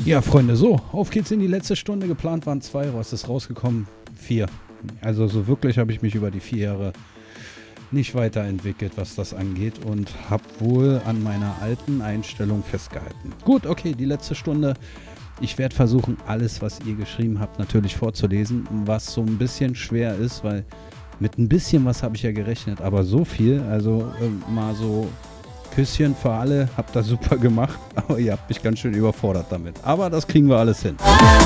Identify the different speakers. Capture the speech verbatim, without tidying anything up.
Speaker 1: Ja, Freunde, so, auf geht's in die letzte Stunde. Geplant waren zwei, was ist rausgekommen? Vier. Also so wirklich habe ich mich über die vier Jahre nicht weiterentwickelt, was das angeht, und habe wohl an meiner alten Einstellung festgehalten. Gut, okay, die letzte Stunde. Ich werde versuchen, alles, was ihr geschrieben habt, natürlich vorzulesen, was so ein bisschen schwer ist, weil mit ein bisschen was habe ich ja gerechnet, aber so viel, also äh, mal so Küsschen für alle, habt das super gemacht, aber ihr habt mich ganz schön überfordert damit. Aber das kriegen wir alles hin.